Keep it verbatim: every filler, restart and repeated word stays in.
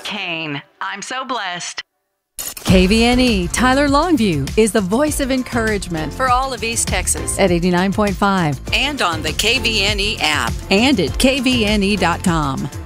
Kane. I'm so blessed. K V N E Tyler Longview is the voice of encouragement for all of East Texas at eighty-nine point five and on the K V N E app and at K V N E dot com.